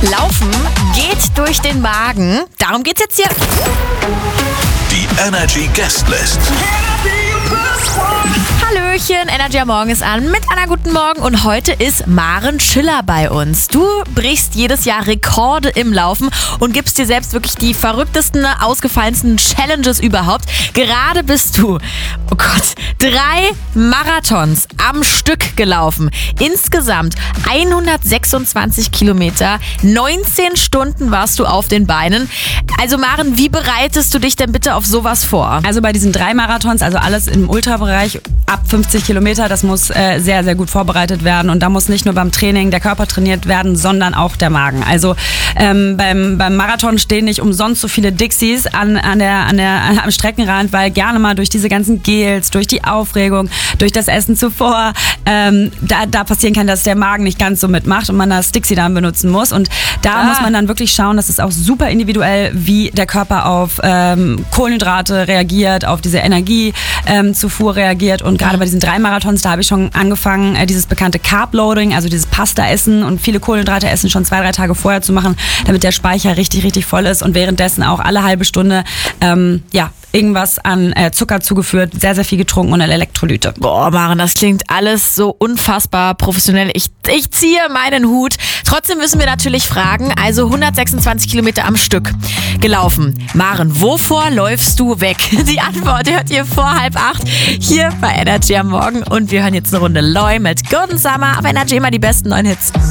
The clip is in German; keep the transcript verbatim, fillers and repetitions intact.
Laufen geht durch den Magen. Darum geht's jetzt hier. Die Energy Guestlist. Hallöchen, Energy am Morgen ist an mit einer guten Morgen und heute ist Maren Schiller bei uns. Du brichst jedes Jahr Rekorde im Laufen und gibst dir selbst wirklich die verrücktesten, ausgefallensten Challenges überhaupt. Gerade bist du, oh Gott, drei Marathons am Stück gelaufen. Insgesamt hundertsechsundzwanzig Kilometer, neunzehn Stunden warst du auf den Beinen. Also Maren, wie bereitest du dich denn bitte auf sowas vor? Also bei diesen drei Marathons, also alles im Ultrabereich, ab fünfzig Kilometer, das muss äh, sehr, sehr gut vorbereitet werden und da muss nicht nur beim Training der Körper trainiert werden, sondern auch der Magen. Also ähm, beim, beim Marathon stehen nicht umsonst so viele Dixies an, an der, an der, am Streckenrand, weil gerne mal durch diese ganzen Gels, durch die Aufregung, durch das Essen zuvor, ähm, da, da passieren kann, dass der Magen nicht ganz so mitmacht und man das Dixie dann benutzen muss und da ah. muss man dann wirklich schauen, das ist auch super individuell, wie der Körper auf ähm, Kohlenhydrate reagiert, auf diese Energiezufuhr ähm, reagiert und gerade bei diesen drei Marathons, da habe ich schon angefangen, äh, dieses bekannte Carb-Loading, also dieses Pasta-Essen und viele Kohlenhydrate essen schon zwei, drei Tage vorher zu machen, damit der Speicher richtig, richtig voll ist und währenddessen auch alle halbe Stunde ähm, ja, irgendwas an äh, Zucker zugeführt, sehr, sehr viel getrunken und Elektrolyte. Boah, Maren, das klingt alles so unfassbar professionell. Ich, ich ziehe meinen Hut. Trotzdem müssen wir natürlich fragen, also hundertsechsundzwanzig Kilometer am Stück gelaufen. Maren, wovor läufst du weg? Die Antwort hört ihr vor halb acht hier bei Energy am Morgen und wir hören jetzt eine Runde Loy mit Golden Summer auf Energy, immer die besten neuen Hits.